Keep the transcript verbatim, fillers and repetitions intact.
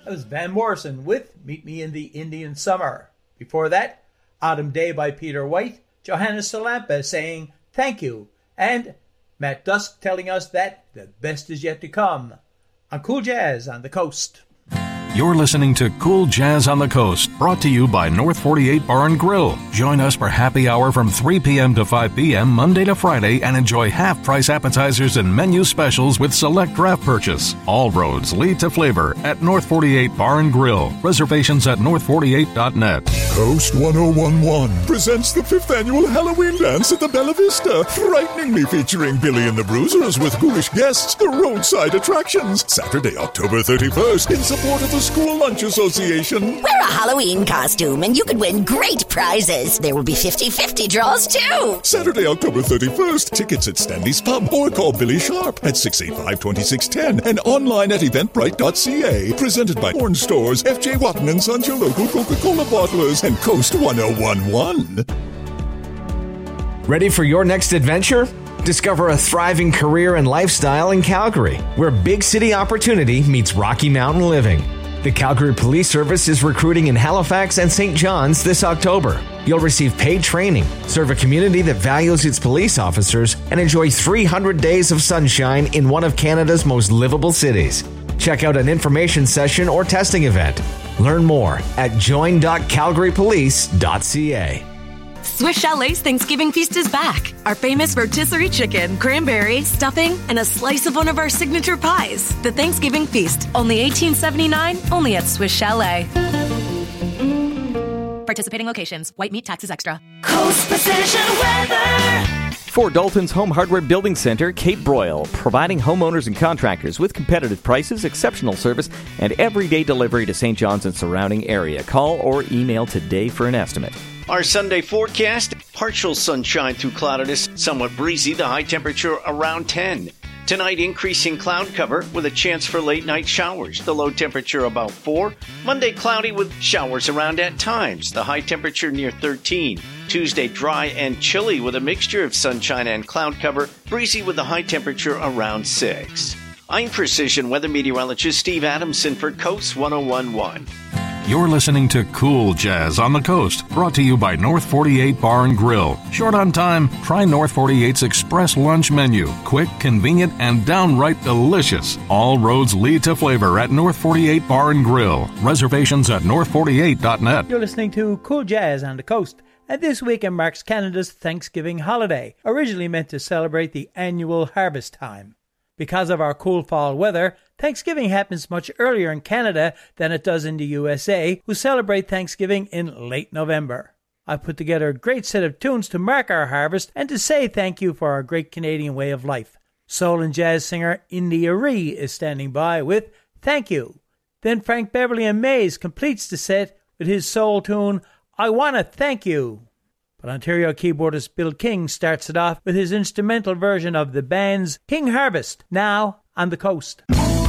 That was Van Morrison with Meet Me in the Indian Summer. Before that, Autumn Day by Peter White, Johannes Salampa saying thank you, and Matt Dusk telling us that the best is yet to come on Cool Jazz on the Coast. You're listening to Cool Jazz on the Coast, brought to you by North forty-eight Bar and Grill. Join us for happy hour from three p.m. to five p.m. Monday to Friday and enjoy half-price appetizers and menu specials with select draft purchase. All roads lead to flavor at North forty-eight Bar and Grill. Reservations at north forty-eight dot net. Coast one oh one one presents the fifth annual Halloween dance at the Bella Vista, frighteningly featuring Billy and the Bruisers with ghoulish guests, the roadside attractions. Saturday, October thirty-first, in support of the School Lunch Association. Wear a Halloween costume and you could win great prizes. There will be fifty-fifty draws too. Saturday, October thirty-first, tickets at Stanley's Pub or call Billy Sharp at six eight five, two six one zero and online at eventbrite dot c a. Presented by Horn Stores, F J Watton and Sons, your local Coca-Cola bottlers, and Coast one oh one one. Ready for your next adventure? Discover a thriving career and lifestyle in Calgary, where big city opportunity meets Rocky Mountain living. The Calgary Police Service is recruiting in Halifax and Saint John's this October. You'll receive paid training, serve a community that values its police officers, and enjoy three hundred days of sunshine in one of Canada's most livable cities. Check out an information session or testing event. Learn more at join dot calgary police dot c a. Swiss Chalet's Thanksgiving Feast is back. Our famous rotisserie chicken, cranberry, stuffing, and a slice of one of our signature pies. The Thanksgiving Feast, only eighteen seventy-nine, only at Swiss Chalet. Participating locations. White meat taxes extra. Coast Precision Weather. For Dalton's Home Hardware Building Center, Kate Broyle, providing homeowners and contractors with competitive prices, exceptional service, and everyday delivery to Saint John's and surrounding area. Call or email today for an estimate. Our Sunday forecast, partial sunshine through cloudiness, somewhat breezy, the high temperature around ten. Tonight, increasing cloud cover with a chance for late night showers. The low temperature about four. Monday, cloudy with showers around at times. The high temperature near thirteen. Tuesday, dry and chilly with a mixture of sunshine and cloud cover. Breezy with a high temperature around six. I'm Precision Weather Meteorologist Steve Adamson for Coast one oh one one. You're listening to Cool Jazz on the Coast, brought to you by North forty-eight Bar and Grill. Short on time? Try North forty-eight's Express Lunch Menu. Quick, convenient, and downright delicious. All roads lead to flavor at North forty-eight Bar and Grill. Reservations at north forty-eight dot net. You're listening to Cool Jazz on the Coast, and this weekend marks Canada's Thanksgiving holiday, originally meant to celebrate the annual harvest time. Because of our cool fall weather, Thanksgiving happens much earlier in Canada than it does in the U S A, who celebrate Thanksgiving in late November. I've put together a great set of tunes to mark our harvest and to say thank you for our great Canadian way of life. Soul and jazz singer India Ree is standing by with Thank You. Then Frank Beverly and Mays completes the set with his soul tune, I Wanna Thank You. But Ontario keyboardist Bill King starts it off with his instrumental version of the band's King Harvest, now on the Coast.